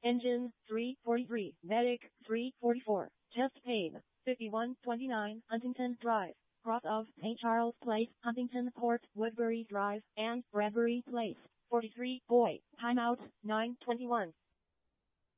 Engine 343, Medic 344, Chest Pain 5129, Huntington Drive, cross of St. Charles Place, Huntington Port, Woodbury Drive, and Bradbury Place. 43, Boy, timeout 921.